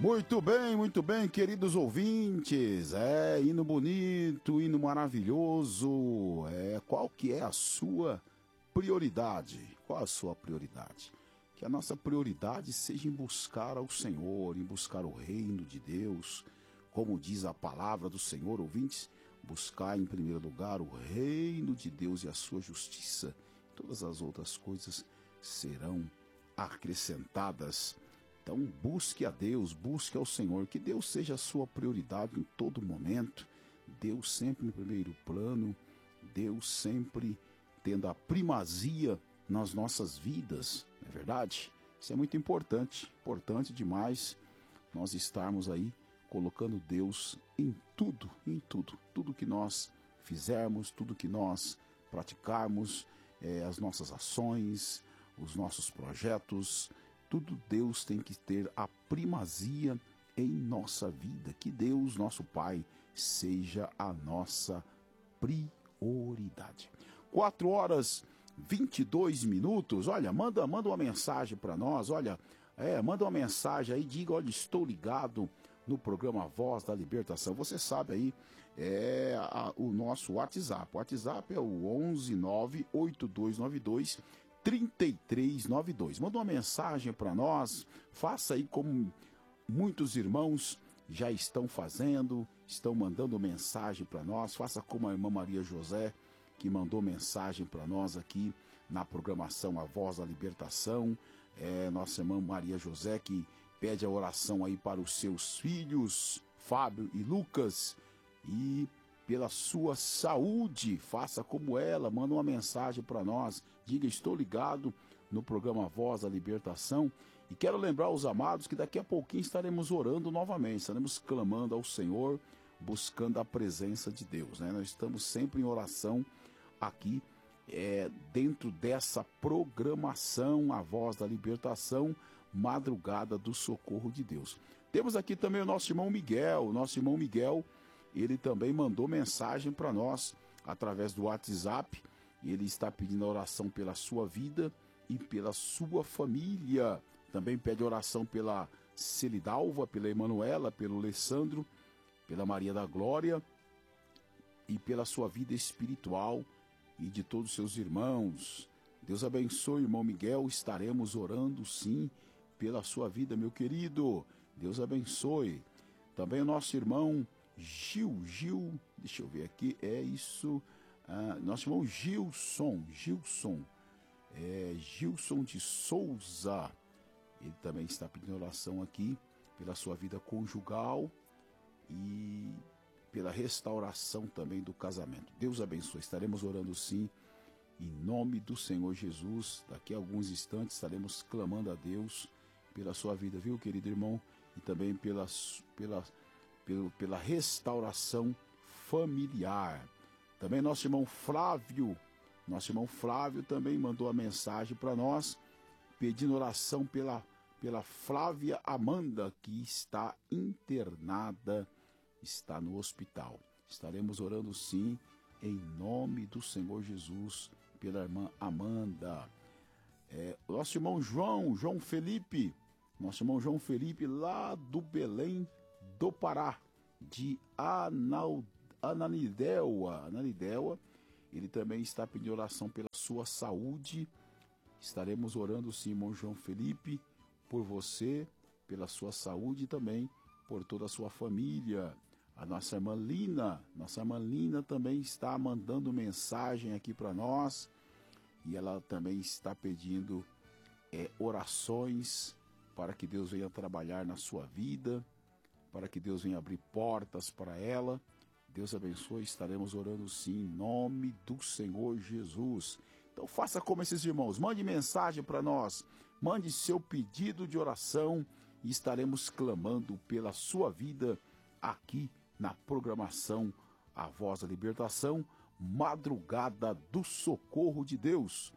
Muito bem, queridos ouvintes. Hino bonito, hino maravilhoso. Qual que é a sua prioridade? Qual a sua prioridade? Que a nossa prioridade seja em buscar ao Senhor, em buscar o reino de Deus. Como diz a palavra do Senhor, ouvintes, buscar em primeiro lugar o reino de Deus e a sua justiça. Todas as outras coisas serão acrescentadas. Então busque a Deus, busque ao Senhor, que Deus seja a sua prioridade em todo momento, Deus sempre no primeiro plano, Deus sempre tendo a primazia nas nossas vidas, não é verdade? Isso é muito importante demais nós estarmos aí colocando Deus em tudo que nós fizermos, tudo que nós praticarmos, as nossas ações, os nossos projetos, tudo Deus tem que ter a primazia em nossa vida. Que Deus, nosso Pai, seja a nossa prioridade. 4h22. Olha, manda uma mensagem para nós. Olha, manda uma mensagem aí, diga, olha, estou ligado no programa Voz da Libertação. Você sabe aí, o nosso WhatsApp. O WhatsApp é o 11982923392. Manda uma mensagem para nós, faça aí como muitos irmãos já estão fazendo, estão mandando mensagem para nós, faça como a irmã Maria José, que mandou mensagem para nós aqui na programação A Voz da Libertação, nossa irmã Maria José, que pede a oração aí para os seus filhos, Fábio e Lucas, e pela sua saúde. Faça como ela, manda uma mensagem para nós, diga, estou ligado no programa Voz da Libertação, e quero lembrar os amados que daqui a pouquinho estaremos orando novamente, estaremos clamando ao Senhor, buscando a presença de Deus, né? Nós estamos sempre em oração aqui, dentro dessa programação A Voz da Libertação, Madrugada do Socorro de Deus. Temos aqui também o nosso irmão Miguel, ele também mandou mensagem para nós através do WhatsApp. Ele está pedindo oração pela sua vida e pela sua família. Também pede oração pela Celidalva, pela Emanuela, pelo Alessandro, pela Maria da Glória e pela sua vida espiritual e de todos os seus irmãos. Deus abençoe, irmão Miguel. Estaremos orando sim pela sua vida, meu querido. Deus abençoe. Também o nosso irmão Gil, deixa eu ver aqui, nosso irmão Gilson de Souza, ele também está pedindo oração aqui pela sua vida conjugal e pela restauração também do casamento. Deus abençoe, estaremos orando sim, em nome do Senhor Jesus. Daqui a alguns instantes estaremos clamando a Deus pela sua vida, viu, querido irmão, e também pela restauração familiar. Também nosso irmão Flávio também mandou a mensagem para nós, pedindo oração pela Flávia Amanda, que está internada, está no hospital. Estaremos orando sim, em nome do Senhor Jesus, pela irmã Amanda. Nosso irmão João Felipe, lá do Belém do Pará, de Ananindeua, ele também está pedindo oração pela sua saúde. Estaremos orando sim, irmão João Felipe, por você, pela sua saúde e também por toda a sua família. A nossa irmã Lina também está mandando mensagem aqui para nós, e ela também está pedindo orações para que Deus venha trabalhar na sua vida, para que Deus venha abrir portas para ela. Deus abençoe, estaremos orando sim, em nome do Senhor Jesus. Então faça como esses irmãos, mande mensagem para nós, mande seu pedido de oração e estaremos clamando pela sua vida aqui na programação A Voz da Libertação, Madrugada do Socorro de Deus,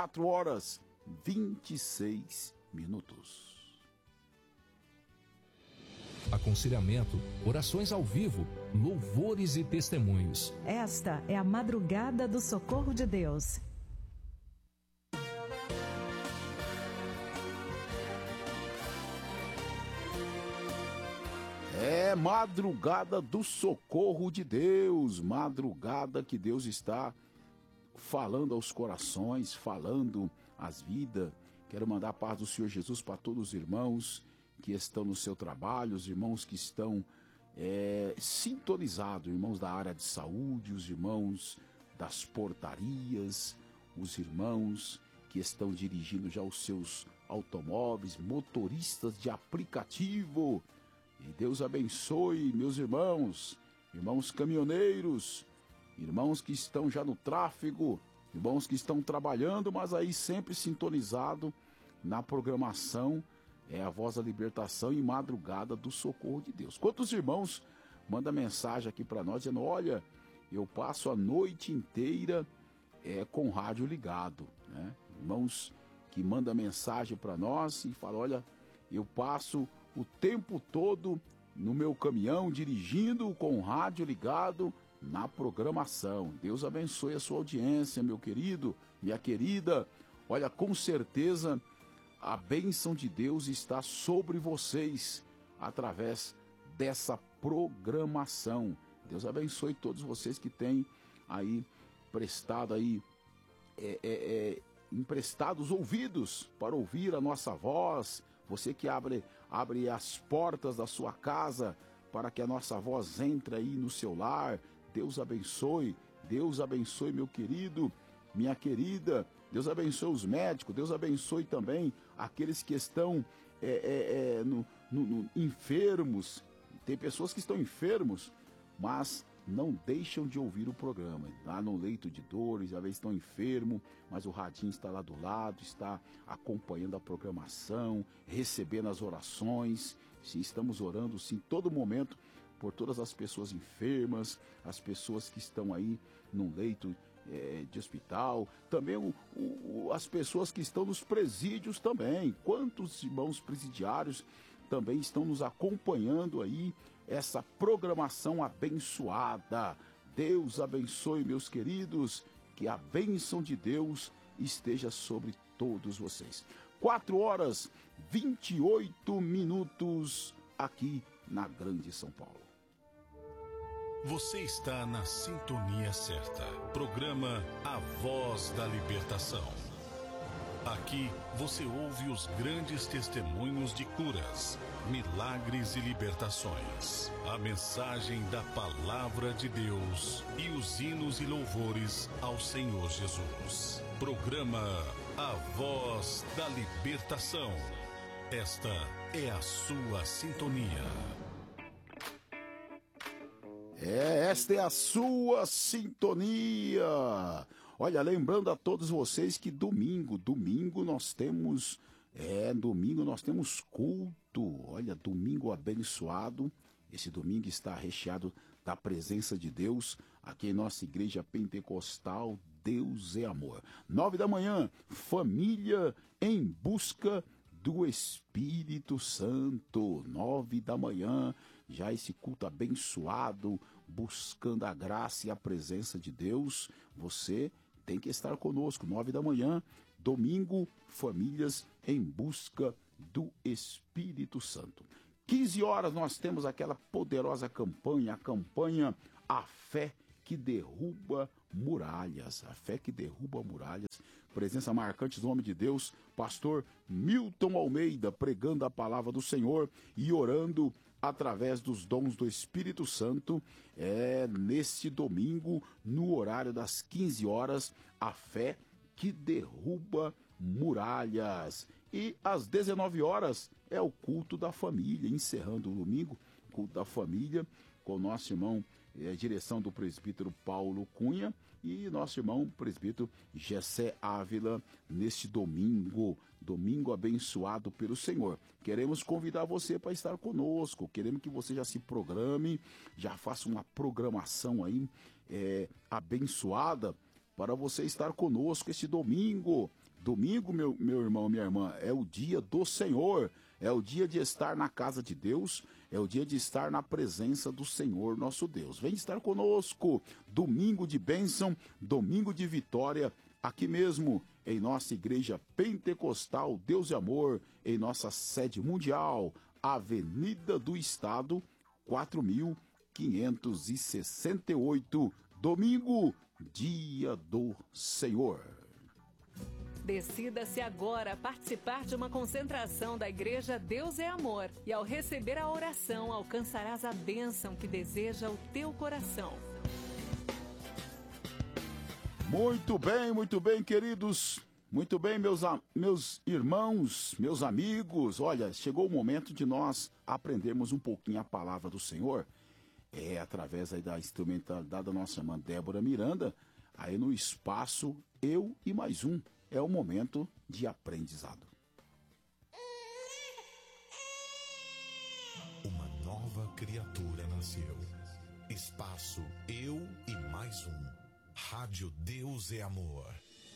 4h26. Aconselhamento, orações ao vivo, louvores e testemunhos. Esta é a Madrugada do Socorro de Deus. Madrugada do socorro de Deus, madrugada que Deus está falando aos corações, falando às vidas. Quero mandar a paz do Senhor Jesus para todos os irmãos que estão no seu trabalho, os irmãos que estão sintonizados, irmãos da área de saúde, os irmãos das portarias, os irmãos que estão dirigindo já os seus automóveis, motoristas de aplicativo. E Deus abençoe meus irmãos, irmãos caminhoneiros, irmãos que estão já no tráfego, irmãos que estão trabalhando, mas aí sempre sintonizado na programação, a Voz da Libertação e Madrugada do Socorro de Deus. Quantos irmãos mandam mensagem aqui para nós dizendo, olha, eu passo a noite inteira com o rádio ligado, né? Irmãos que mandam mensagem para nós e falam, olha, eu passo o tempo todo no meu caminhão, dirigindo com o rádio ligado na programação. Deus abençoe a sua audiência, meu querido, minha querida. Olha, com certeza a bênção de Deus está sobre vocês através dessa programação. Deus abençoe todos vocês que têm aí prestado aí emprestados ouvidos para ouvir a nossa voz. Você que abre as portas da sua casa para que a nossa voz entre aí no seu lar. Deus abençoe, meu querido, minha querida. Deus abençoe os médicos, Deus abençoe também aqueles que estão enfermos. Tem pessoas que estão enfermos, mas não deixam de ouvir o programa. Lá no leito de dores, às vezes estão enfermos, mas o radinho está lá do lado, está acompanhando a programação, recebendo as orações. Sim, estamos orando, sim, todo momento, por todas as pessoas enfermas, as pessoas que estão aí no leito de hospital, também as pessoas que estão nos presídios também. Quantos irmãos presidiários também estão nos acompanhando aí, essa programação abençoada. Deus abençoe, meus queridos, que a bênção de Deus esteja sobre todos vocês. 4h28 aqui na Grande São Paulo. Você está na sintonia certa. Programa A Voz da Libertação. Aqui você ouve os grandes testemunhos de curas, milagres e libertações. A mensagem da Palavra de Deus e os hinos e louvores ao Senhor Jesus. Programa A Voz da Libertação. Esta é a sua sintonia. Esta é a sua sintonia. Olha, lembrando a todos vocês que domingo nós temos culto. Olha, domingo abençoado. Esse domingo está recheado da presença de Deus aqui em nossa igreja pentecostal. Deus é amor. 9h, família em busca do Espírito Santo. 9h, já esse culto abençoado, buscando a graça e a presença de Deus. Você tem que estar conosco. 9h, domingo, famílias em busca do Espírito Santo. 15h nós temos aquela poderosa campanha, a campanha A Fé que Derruba Muralhas. A Fé que Derruba Muralhas. Presença marcante do homem de Deus, pastor Milton Almeida, pregando a palavra do Senhor e orando através dos dons do Espírito Santo. Nesse domingo, no horário das 15h, a fé que derruba muralhas. E às 19h é o culto da família, encerrando o domingo, culto da família, com o nosso irmão, direção do presbítero Paulo Cunha, e nosso irmão presbítero Gessé Ávila, neste domingo abençoado pelo Senhor. Queremos convidar você para estar conosco, queremos que você já se programe, já faça uma programação aí abençoada para você estar conosco este domingo. Domingo, meu irmão, minha irmã, é o dia do Senhor, é o dia de estar na casa de Deus, é o dia de estar na presença do Senhor nosso Deus. Vem estar conosco, domingo de bênção, domingo de vitória, aqui mesmo em nossa igreja pentecostal Deus e Amor, em nossa sede mundial, Avenida do Estado, 4.568. Domingo, dia do Senhor. Decida-se agora a participar de uma concentração da Igreja Deus é Amor. E ao receber a oração, alcançarás a bênção que deseja o teu coração. Muito bem, queridos. Muito bem, meus irmãos, meus amigos. Olha, chegou o momento de nós aprendermos um pouquinho a palavra do Senhor. Através aí da instrumentalidade da nossa irmã Débora Miranda, aí no espaço Eu e Mais Um. É o momento de aprendizado. Uma nova criatura nasceu. Espaço Eu e Mais Um. Rádio Deus é Amor.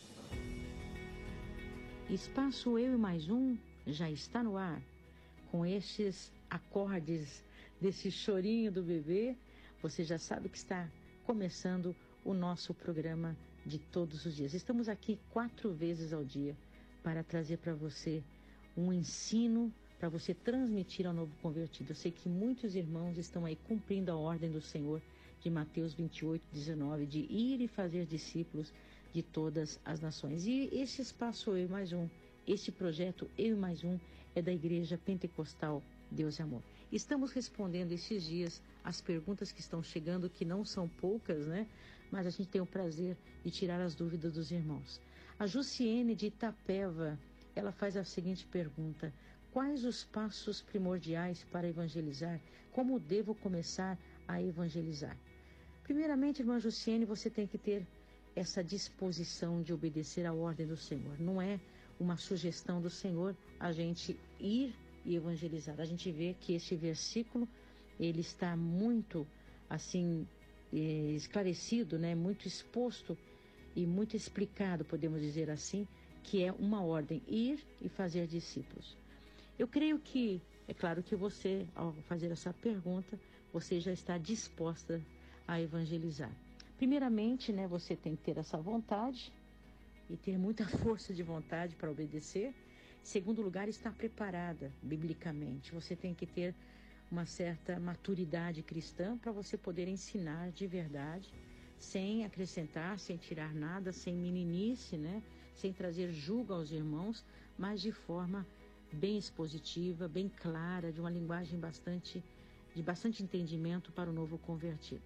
Espaço Eu e Mais Um já está no ar. Com estes acordes desse chorinho do bebê, você já sabe que está começando o nosso programa de todos os dias. Estamos aqui 4 vezes ao dia para trazer para você um ensino para você transmitir ao novo convertido. Eu sei que muitos irmãos estão aí cumprindo a ordem do Senhor de Mateus 28:19, de ir e fazer discípulos de todas as nações. E esse espaço Eu e Mais Um, este projeto Eu e Mais Um é da Igreja Pentecostal Deus é Amor. Estamos respondendo esses dias as perguntas que estão chegando, que não são poucas, né? Mas a gente tem o prazer de tirar as dúvidas dos irmãos. A Jussiene de Itapeva, ela faz a seguinte pergunta: quais os passos primordiais para evangelizar? Como devo começar a evangelizar? Primeiramente, irmã Jussiene, você tem que ter essa disposição de obedecer à ordem do Senhor. Não é uma sugestão do Senhor a gente ir e evangelizar. A gente vê que esse versículo, ele está muito, assim, esclarecido, né? Muito exposto e muito explicado, podemos dizer assim, que é uma ordem, ir e fazer discípulos. Eu creio que, é claro que você, ao fazer essa pergunta, você já está disposta a evangelizar. Primeiramente, né, você tem que ter essa vontade e ter muita força de vontade para obedecer. Em segundo lugar, estar preparada biblicamente. Você tem que ter uma certa maturidade cristã para você poder ensinar de verdade, sem acrescentar, sem tirar nada, sem meninice, né? Sem trazer julgo aos irmãos, mas de forma bem expositiva, bem clara, de uma linguagem de bastante entendimento para o novo convertido.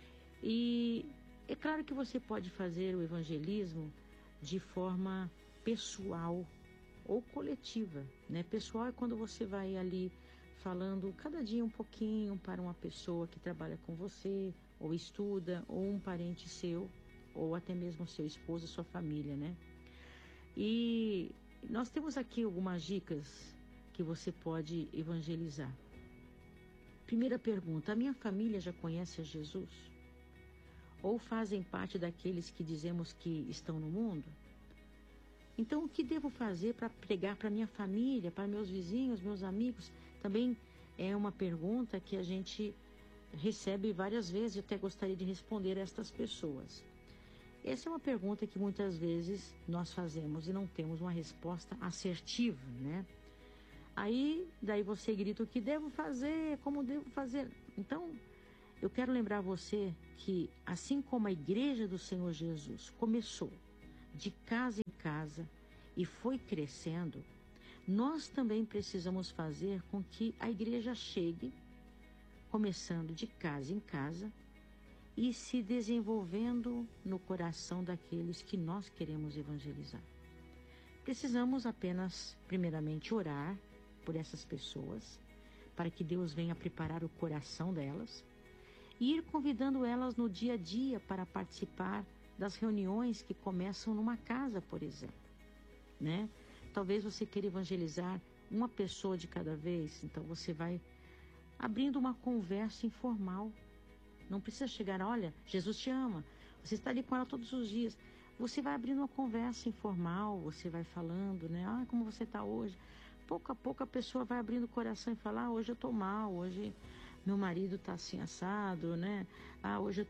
E é claro que você pode fazer o evangelismo de forma pessoal ou coletiva, né? Pessoal é quando você vai ali falando cada dia um pouquinho para uma pessoa que trabalha com você, ou estuda, ou um parente seu, ou até mesmo seu esposo, sua família, né? E nós temos aqui algumas dicas que você pode evangelizar. Primeira pergunta: a minha família já conhece a Jesus? Ou fazem parte daqueles que dizemos que estão no mundo? Então, o que devo fazer para pregar para minha família, para meus vizinhos, meus amigos? Também é uma pergunta que a gente recebe várias vezes. Eu até gostaria de responder a estas pessoas. Essa é uma pergunta que muitas vezes nós fazemos e não temos uma resposta assertiva, né? Daí você grita: o que devo fazer? Como devo fazer? Então, eu quero lembrar você que, assim como a Igreja do Senhor Jesus começou de casa em casa e foi crescendo, nós também precisamos fazer com que a igreja chegue, começando de casa em casa e se desenvolvendo no coração daqueles que nós queremos evangelizar. Precisamos apenas, primeiramente, orar por essas pessoas, para que Deus venha preparar o coração delas e ir convidando elas no dia a dia para participar das reuniões que começam numa casa, por exemplo, né? Talvez você queira evangelizar uma pessoa de cada vez, então você vai abrindo uma conversa informal. Não precisa chegar: olha, Jesus te ama, você está ali com ela todos os dias. Você vai abrindo uma conversa informal, você vai falando, né? Ah, como você está hoje? Pouco a pouco a pessoa vai abrindo o coração e fala: ah, hoje eu estou mal, hoje meu marido está assim assado, né? Ah, hoje eu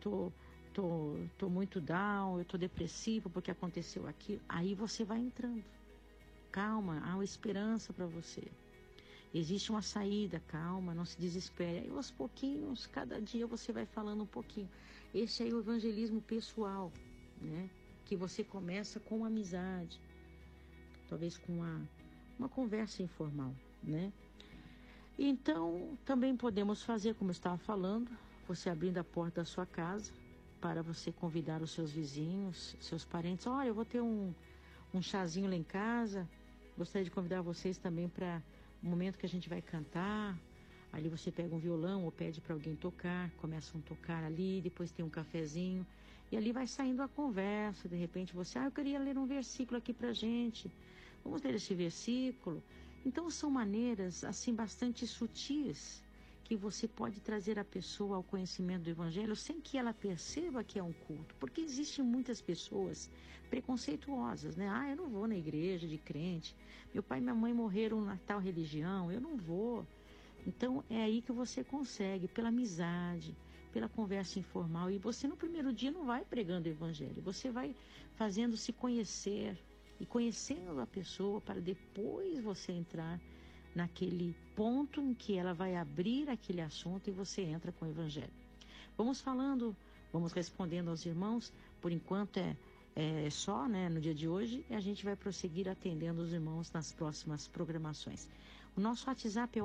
tô muito down, eu tô depressivo porque aconteceu aquilo. Aí você vai entrando. Calma, há uma esperança para você. Existe uma saída, calma, não se desespere. Aí aos pouquinhos, cada dia você vai falando um pouquinho. Esse aí é o evangelismo pessoal, né? Que você começa com amizade, talvez com uma conversa informal, né? Então, também podemos fazer, como eu estava falando, você abrindo a porta da sua casa para você convidar os seus vizinhos, seus parentes. Olha, eu vou ter um chazinho lá em casa, gostaria de convidar vocês também para o momento que a gente vai cantar. Ali você pega um violão ou pede para alguém tocar, começam a tocar ali, depois tem um cafezinho, e ali vai saindo a conversa. De repente você, eu queria ler um versículo aqui para a gente, vamos ler esse versículo. Então são maneiras assim bastante sutis que você pode trazer a pessoa ao conhecimento do Evangelho sem que ela perceba que é um culto, porque existem muitas pessoas preconceituosas, né? Eu não vou na igreja de crente, meu pai e minha mãe morreram na tal religião, eu não vou. Então é aí que você consegue, pela amizade, pela conversa informal, e você no primeiro dia não vai pregando o Evangelho, você vai fazendo se conhecer e conhecendo a pessoa para depois você entrar naquele ponto em que ela vai abrir aquele assunto e você entra com o Evangelho. Vamos falando, vamos respondendo aos irmãos. Por enquanto é só, né, no dia de hoje, e a gente vai prosseguir atendendo os irmãos nas próximas programações. O nosso WhatsApp é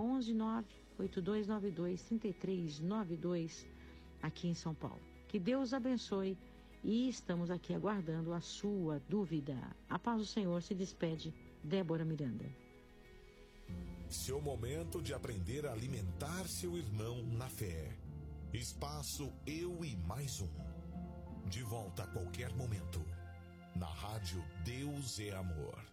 11982923392 aqui em São Paulo. Que Deus abençoe e estamos aqui aguardando a sua dúvida. A paz do Senhor, se despede Débora Miranda. Seu momento de aprender a alimentar seu irmão na fé. Espaço Eu e Mais Um. De volta a qualquer momento. Na rádio Deus é Amor.